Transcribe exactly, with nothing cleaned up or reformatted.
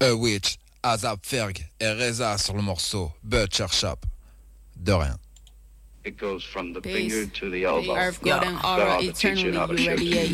A Witch, Azap Ferg et Reza sur le morceau Butcher Shop. De rien. It goes from the Peace. finger to the elbow. Earth, golden God, aura, the teaching how to eternally, you shoot. radiate.